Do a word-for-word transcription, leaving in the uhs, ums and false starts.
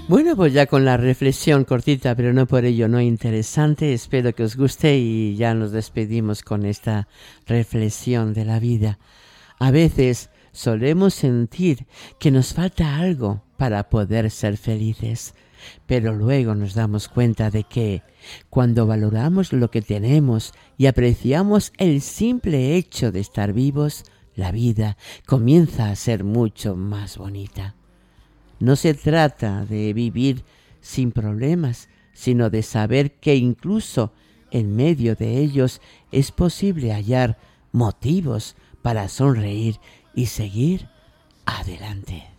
Bueno, pues ya con la reflexión cortita, pero no por ello no interesante, espero que os guste y ya nos despedimos con esta reflexión de la vida. A veces solemos sentir que nos falta algo para poder ser felices, pero luego nos damos cuenta de que cuando valoramos lo que tenemos y apreciamos el simple hecho de estar vivos, la vida comienza a ser mucho más bonita. No se trata de vivir sin problemas, sino de saber que incluso en medio de ellos es posible hallar motivos para sonreír y seguir adelante.